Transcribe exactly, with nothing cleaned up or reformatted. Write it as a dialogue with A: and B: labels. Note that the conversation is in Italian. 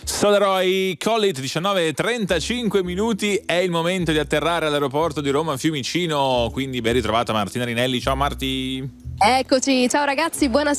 A: Solaroi, Call It, diciannove e trentacinque minuti, è il momento di atterrare all'aeroporto di Roma Fiumicino, quindi ben ritrovata Martina Rinelli. Ciao Marti.
B: Eccoci, ciao ragazzi, buonasera.